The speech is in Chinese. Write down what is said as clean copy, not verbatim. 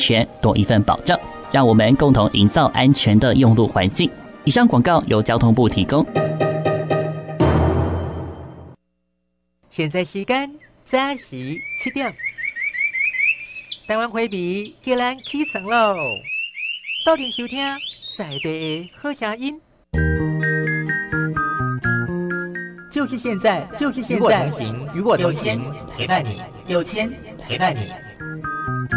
全多一份保障，让我们共同营造安全的用路环境。以上广告由交通部提供。 现在时间早时7点，台湾花美叫咱起床喽！到店收听在地的好声音，就是现在，就是现在，与我同行，陪伴你，有钱陪伴你。